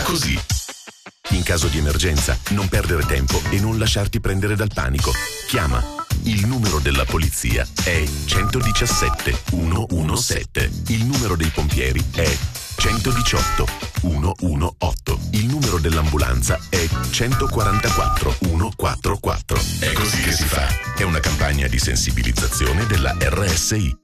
così. In caso di emergenza, non perdere tempo e non lasciarti prendere dal panico. Chiama. Il numero della polizia è 117 117. Il numero dei pompieri è 118 118. Il numero dell'ambulanza è 144 144. È così che si fa. È una campagna di sensibilizzazione della RSI.